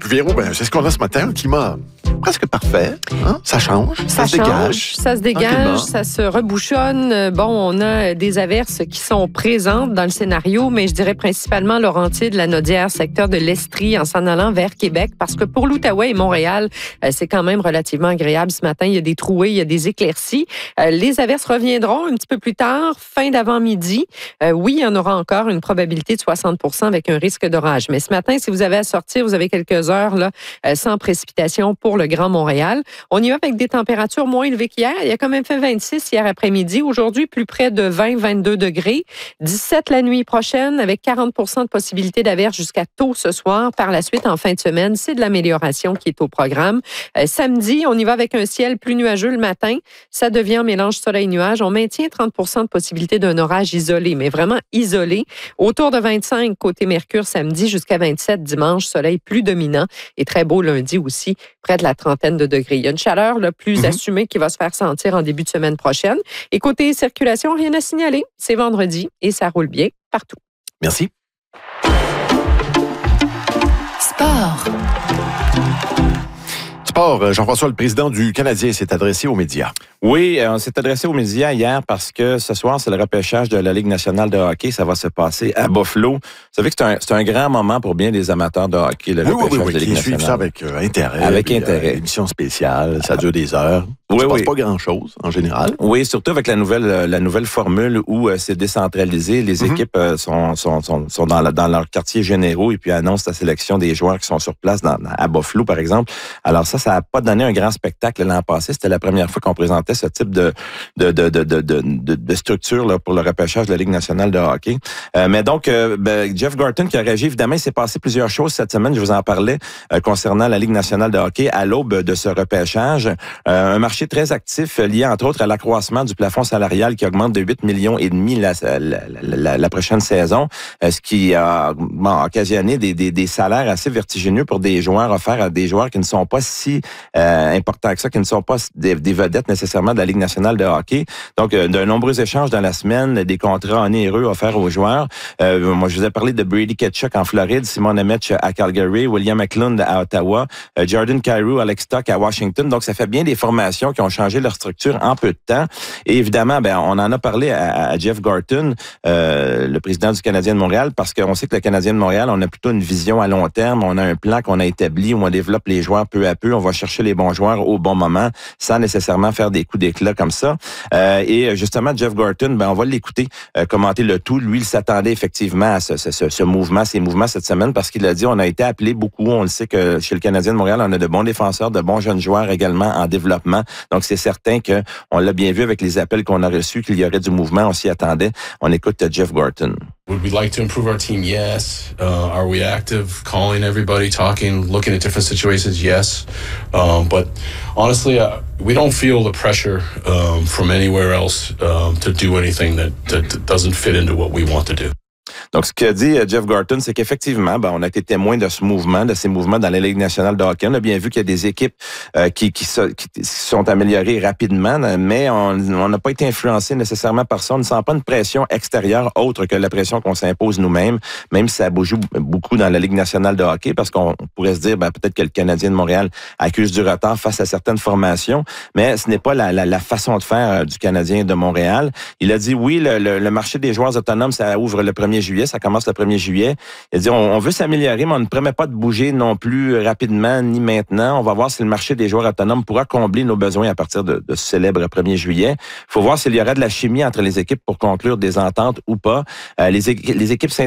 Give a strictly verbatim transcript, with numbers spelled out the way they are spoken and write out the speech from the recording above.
Véro, ben, c'est ce qu'on a ce matin, un climat presque parfait. Hein? Ça change, ça, Ça se change, dégage. ça se dégage, ça se rebouchonne. Bon, on a des averses qui sont présentes dans le scénario, mais je dirais principalement Laurentides, la Naudière, secteur de l'Estrie, en s'en allant vers Québec, parce que pour l'Outaouais et Montréal, c'est quand même relativement agréable ce matin. Il y a des trouées, il y a des éclaircies. Les averses reviendront un petit peu plus tard, fin d'avant-midi. Oui, il y en aura encore une probabilité de soixante pour cent avec un risque d'orage. Mais ce matin, si vous avez à sortir, vous avez quelques heures là, sans précipitation pour le Grand Montréal. On y va avec des températures moins élevées qu'hier. Il y a quand même fait vingt-six hier après-midi. Aujourd'hui, plus près de vingt à vingt-deux degrés. dix-sept la nuit prochaine avec quarante pour cent de possibilité d'averse jusqu'à tôt ce soir. Par la suite, en fin de semaine, c'est de l'amélioration qui est au programme. Euh, samedi, on y va avec un ciel plus nuageux le matin. Ça devient mélange soleil-nuage. On maintient trente pour cent de possibilité d'un orage isolé, mais vraiment isolé. Autour de vingt-cinq côté Mercure samedi jusqu'à vingt-sept dimanche. Soleil plus dominant et très beau lundi aussi, près de la trentaine de degrés. Il y a une chaleur là, plus mm-hmm. assumée qui va se faire sentir en début de semaine prochaine. Et côté circulation, rien à signaler. C'est vendredi et ça roule bien partout. Merci. Sport. Sport, Jean-François, le président du Canadien, s'est adressé aux médias. Oui, on s'est adressé aux médias hier parce que ce soir, c'est le repêchage de la Ligue nationale de hockey. Ça va se passer à Buffalo. Vous savez que c'est un, c'est un grand moment pour bien des amateurs de hockey, le oui, repêchage oui, oui, oui, de la Ligue qui suivent nationale. ça avec euh, intérêt. Avec puis, intérêt. Euh, émission spéciale, ça dure des heures. Oui, Ça oui. passe pas grand-chose, en général. Oui, surtout avec la nouvelle la nouvelle formule où euh, c'est décentralisé. Les Mm-hmm. équipes euh, sont, sont, sont, sont dans, la, dans leurs quartiers généraux et puis annoncent la sélection des joueurs qui sont sur place dans, à Buffalo, par exemple. Alors ça, ça n'a pas donné un grand spectacle l'an passé. C'était la première fois qu'on présentait ce type de, de, de, de, de, de, de, de structure là, pour le repêchage de la Ligue nationale de hockey. Euh, mais donc, euh, ben, Jeff Gorton qui a réagi, évidemment, il s'est passé plusieurs choses cette semaine, je vous en parlais, euh, concernant la Ligue nationale de hockey à l'aube de ce repêchage. Euh, un marché très actif lié, entre autres, à l'accroissement du plafond salarial qui augmente de huit millions et demi la, la, la, la prochaine saison, euh, ce qui a bon, occasionné des, des, des salaires assez vertigineux pour des joueurs offerts à des joueurs qui ne sont pas si euh, importants que ça, qui ne sont pas des, des vedettes nécessairement de la Ligue nationale de hockey. Donc, euh, de nombreux échanges dans la semaine, des contrats onéreux offerts aux joueurs. Euh, moi, je vous ai parlé de Brady Tkachuk en Floride, Simon Nemec à Calgary, William McClung à Ottawa, euh, Jordan Kyrou, Alex Stock à Washington. Donc, ça fait bien des formations qui ont changé leur structure en peu de temps. Et évidemment, ben, on en a parlé à, à Jeff Gorton, euh, le président du Canadien de Montréal, parce qu'on sait que le Canadien de Montréal, on a plutôt une vision à long terme. On a un plan qu'on a établi où on développe les joueurs peu à peu. On va chercher les bons joueurs au bon moment, sans nécessairement faire des coups d'éclat comme ça. Euh, et justement, Jeff Gorton, ben, on va l'écouter euh, commenter le tout. Lui, il s'attendait effectivement à ce, ce, ce, ce mouvement, ces mouvements cette semaine, parce qu'il a dit, on a été appelé beaucoup. On le sait que chez le Canadien de Montréal, on a de bons défenseurs, de bons jeunes joueurs également en développement. Donc, c'est certain que on l'a bien vu avec les appels qu'on a reçus qu'il y aurait du mouvement. On s'y attendait. On écoute Jeff Gorton. Would we like to improve our team? Yes. Uh, are we active, calling everybody, talking, looking at different situations? Yes. Um, but honestly, uh, we don't feel the pressure um, from anywhere else um, to do anything that, that doesn't fit into what we want to do. Donc, ce qu'a dit Jeff Gorton, c'est qu'effectivement, ben, on a été témoin de ce mouvement, de ces mouvements dans la Ligue nationale de hockey. On a bien vu qu'il y a des équipes euh, qui, qui, so, qui sont améliorées rapidement, mais on n'a pas été influencé nécessairement par ça. On ne sent pas une pression extérieure autre que la pression qu'on s'impose nous-mêmes, même si ça bouge beaucoup dans la Ligue nationale de hockey, parce qu'on pourrait se dire ben, peut-être que le Canadien de Montréal accuse du retard face à certaines formations, mais ce n'est pas la, la, la façon de faire du Canadien de Montréal. Il a dit oui, le, le, le marché des joueurs autonomes, ça ouvre le premier juillet. Ça commence le premier juillet. Il a dit, on, on veut s'améliorer, mais on ne promet pas de bouger non plus rapidement ni maintenant. On va voir si le marché des joueurs autonomes pourra combler nos besoins à partir de, de ce célèbre premier juillet. Il faut voir s'il y aura de la chimie entre les équipes pour conclure des ententes ou pas. Euh, les, les équipes